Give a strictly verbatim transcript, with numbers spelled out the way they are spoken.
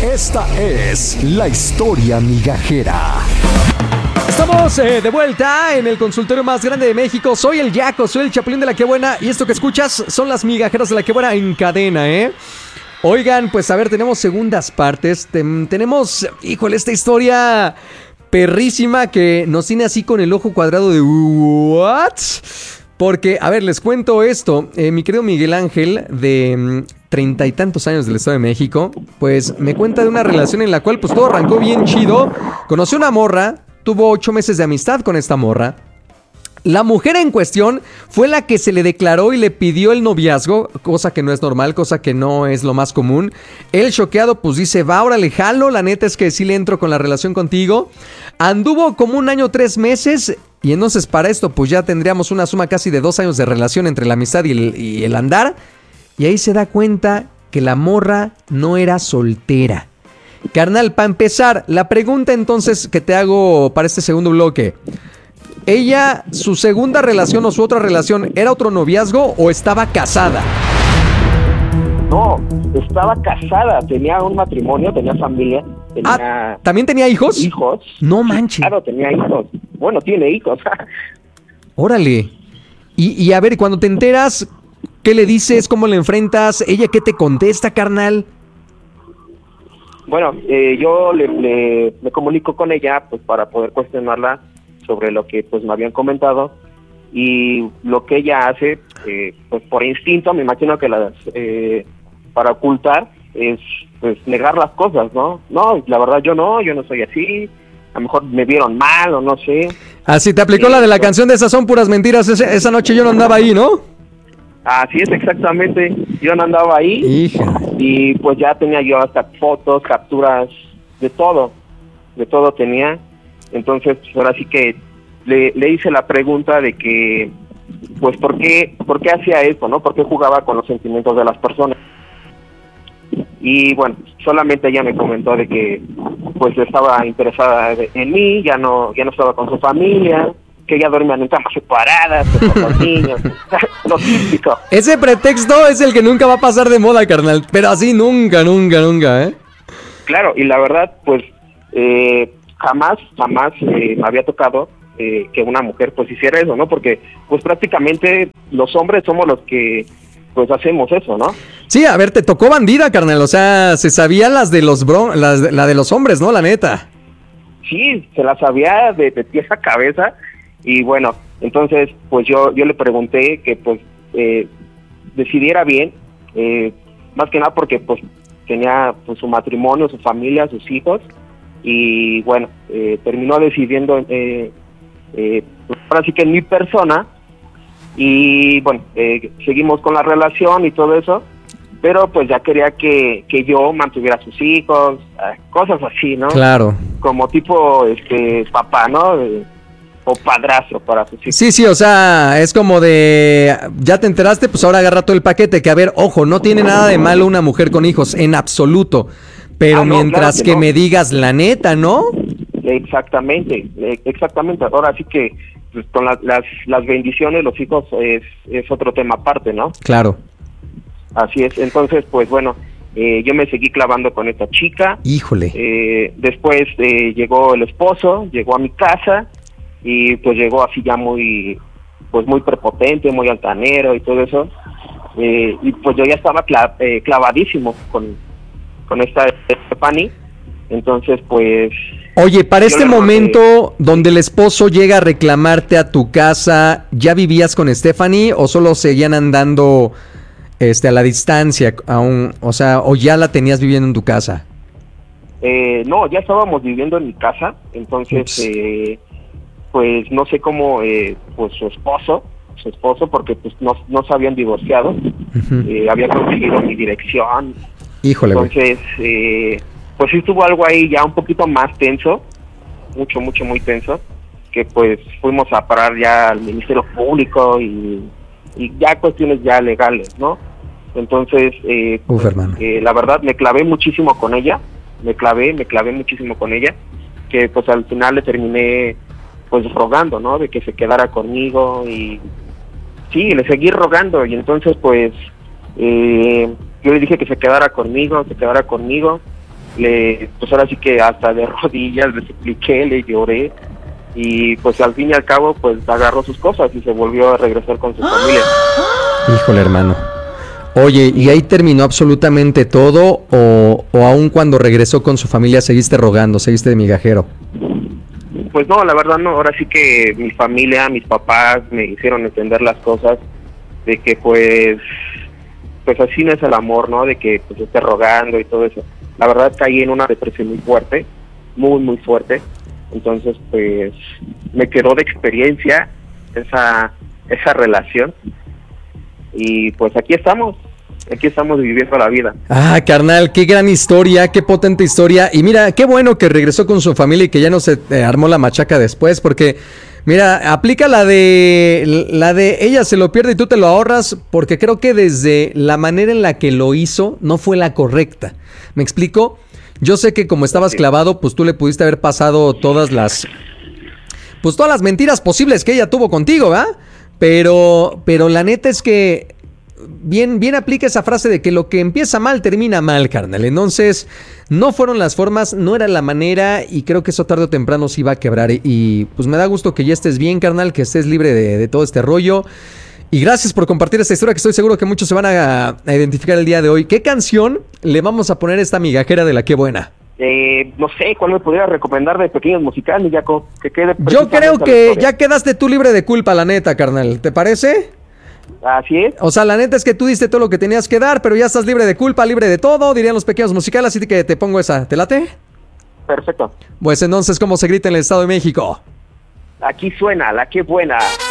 Esta es la historia migajera. Estamos eh, de vuelta en el consultorio más grande de México. Soy el Yaco, soy el Chapulín de la Que Buena. Y esto que escuchas son las migajeras de la Que Buena en cadena, ¿eh? Oigan, pues a ver, tenemos segundas partes. Ten- tenemos, híjole, esta historia perrísima que nos tiene así con el ojo cuadrado de ¿what? Porque, a ver, les cuento esto. Eh, mi querido Miguel Ángel, de mm, treinta y tantos años del Estado de México, pues me cuenta de una relación en la cual pues todo arrancó bien chido. Conoció una morra, tuvo ocho meses de amistad con esta morra. La mujer en cuestión fue la que se le declaró y le pidió el noviazgo, cosa que no es normal, cosa que no es lo más común. Él choqueado pues dice, va, órale, jalo, la neta es que sí le entro con la relación contigo. Anduvo como un año, tres meses, y entonces para esto pues ya tendríamos una suma casi de dos años de relación entre la amistad y el, y el andar. Y ahí se da cuenta que la morra no era soltera. Carnal, para empezar, la pregunta entonces que te hago para este segundo bloque. ¿Ella, su segunda relación o su otra relación, era otro noviazgo o estaba casada? No, estaba casada, tenía un matrimonio, tenía familia, tenía... Ah, ¿también tenía hijos? Hijos. No manches. Claro, tenía hijos. Bueno, tiene hijos. Órale. Y, y a ver, cuando te enteras, ¿qué le dices? ¿Cómo le enfrentas? ¿Ella qué te contesta, carnal? Bueno, eh, yo le, le, me comunico con ella pues para poder cuestionarla sobre lo que pues me habían comentado, y lo que ella hace eh, pues por instinto, me imagino que las eh, para ocultar es pues negar las cosas, ¿no? No, la verdad yo no, yo no soy así, a lo mejor me vieron mal o no sé. Así te aplicó eh, la de la pues, canción de Esas son puras mentiras, esa, esa noche yo no andaba ahí, ¿no? Así es, exactamente, yo no andaba ahí. Hija. Y pues ya tenía yo hasta fotos, capturas, de todo, de todo tenía. Entonces, pues ahora sí que le, le hice la pregunta de que, pues, ¿por qué, por qué hacía esto, no? ¿Por qué jugaba con los sentimientos de las personas? Y bueno, solamente ella me comentó de que, pues, estaba interesada en mí, ya no, ya no estaba con su familia, que ella dormía en camas separadas, con los niños, lo típico. Ese pretexto es el que nunca va a pasar de moda, carnal, pero así nunca, nunca, nunca, ¿eh? Claro, y la verdad, pues, eh... jamás, jamás eh, me había tocado eh, que una mujer pues hiciera eso, ¿no? Porque pues prácticamente los hombres somos los que pues hacemos eso, ¿no? Sí, a ver, te tocó bandida, carnal, o sea, se sabía las de los bron, las, la de los hombres, ¿no? La neta. Sí, se la sabía de, de pie a cabeza, y bueno, entonces pues yo yo le pregunté que pues eh, decidiera bien, eh, más que nada porque pues tenía pues su matrimonio, su familia, sus hijos. Y bueno, eh, terminó decidiendo eh, eh, ahora sí que en mi persona, y bueno, eh, seguimos con la relación y todo eso, pero pues ya quería que, que yo mantuviera a sus hijos, eh, cosas así, ¿no? Claro. Como tipo este papá, ¿no? De, o padrastro para sus hijos. Sí, sí, o sea, es como de, ya te enteraste, pues ahora agarra todo el paquete, que a ver, ojo, no tiene nada de malo una mujer con hijos, en absoluto. Pero ah, no, mientras claro que, que no. me digas la neta, ¿no? Exactamente, exactamente. Ahora sí que pues, con la, las, las bendiciones, los hijos es, es otro tema aparte, ¿no? Claro. Así es. Entonces, pues bueno, eh, yo me seguí clavando con esta chica. Híjole. Eh, después eh, llegó el esposo, llegó a mi casa y pues llegó así ya muy, pues muy prepotente, muy altanero y todo eso. Eh, y pues yo ya estaba cla- eh, clavadísimo con con esta Stephanie, entonces pues... Oye, para este momento de... donde el esposo llega a reclamarte a tu casa, ¿ya vivías con Stephanie o solo seguían andando este, a la distancia aún? O sea, ¿o ya la tenías viviendo en tu casa? Eh, no, ya estábamos viviendo en mi casa, entonces eh, pues no sé cómo, eh, pues su esposo, su esposo, porque pues no, no se habían divorciado, uh-huh. eh, había conseguido mi dirección. Híjole, entonces, eh, pues sí estuvo algo ahí ya un poquito más tenso, mucho, mucho, muy tenso, que pues fuimos a parar ya al Ministerio Público y, y ya cuestiones ya legales, ¿no? Entonces, eh, Uf, hermano. eh, la verdad me clavé muchísimo con ella, me clavé, me clavé muchísimo con ella, que pues al final le terminé pues rogando, ¿no? De que se quedara conmigo y sí, le seguí rogando y entonces pues... Eh, yo le dije que se quedara conmigo, que se quedara conmigo, le, pues ahora sí que hasta de rodillas le supliqué, le lloré, y pues al fin y al cabo pues agarró sus cosas y se volvió a regresar con su familia. Híjole, hermano. Oye, ¿y ahí terminó absolutamente todo o, o aún cuando regresó con su familia seguiste rogando, seguiste de migajero? Pues no, la verdad no, ahora sí que mi familia, mis papás me hicieron entender las cosas, de que pues, pues así no es el amor, ¿no? De que pues esté rogando y todo eso. La verdad caí en una depresión muy fuerte, muy muy fuerte, entonces pues me quedó de experiencia esa, esa relación, y pues aquí estamos. Aquí estamos viviendo la vida. Ah, carnal, qué gran historia, qué potente historia. Y mira, qué bueno que regresó con su familia y que ya no se eh, armó la machaca después, porque, mira, aplica la de, la de ella se lo pierde y tú te lo ahorras, porque creo que desde la manera en la que lo hizo no fue la correcta. ¿Me explico? Yo sé que como estabas clavado, pues tú le pudiste haber pasado todas las, pues todas las mentiras posibles que ella tuvo contigo, ¿verdad? Pero, pero la neta es que Bien, bien aplica esa frase de que lo que empieza mal termina mal, carnal. Entonces, no fueron las formas, no era la manera, y creo que eso tarde o temprano se iba a quebrar. Y pues me da gusto que ya estés bien, carnal, que estés libre de, de todo este rollo. Y gracias por compartir esta historia, que estoy seguro que muchos se van a, a identificar el día de hoy. ¿Qué canción le vamos a poner a esta migajera de la Qué Buena? Eh, no sé, ¿cuál me podría recomendar de pequeños musicales, Jaco? Que quede Yo creo que ya quedaste tú libre de culpa, la neta, carnal. ¿Te parece? Así es. O sea, la neta es que tú diste todo lo que tenías que dar, pero ya estás libre de culpa, libre de todo, dirían los pequeños musicales, así que te pongo esa. ¿Te late? Perfecto. Pues entonces, ¿cómo se grita en el Estado de México? Aquí suena la Qué Buena.